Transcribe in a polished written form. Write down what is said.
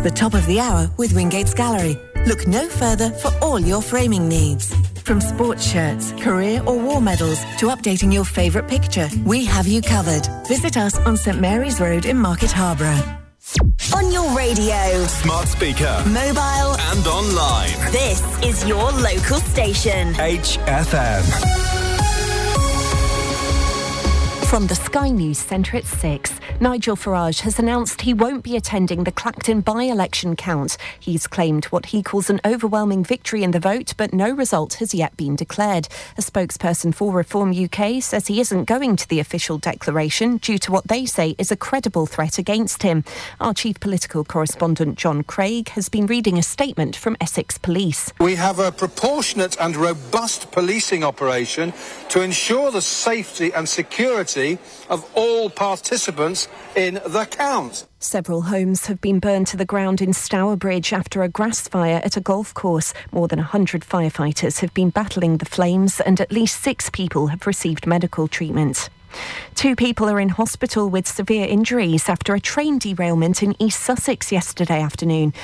The top of the hour with Wingate's Gallery. Look no further for all your framing needs. From sports shirts, career or war medals to updating your favourite picture, we have you covered. Visit us on St Mary's Road in Market Harborough. On your radio, smart speaker, mobile and online. This is your local station. HFM. From the Sky News Centre at 6, Nigel Farage has announced he won't be attending the Clacton by-election count. He's claimed what he calls an overwhelming victory in the vote, but no result has yet been declared. A spokesperson for Reform UK says he isn't going to the official declaration due to what they say is a credible threat against him. Our chief political correspondent John Craig has been reading a statement from Essex Police. We have a proportionate and robust policing operation to ensure the safety and security of all participants in the count. Several homes have been burned to the ground in Stourbridge after a grass fire at a golf course. More than 100 firefighters have been battling the flames and at least 6 people have received medical treatment. 2 people are in hospital with severe injuries after a train derailment in East Sussex yesterday afternoon.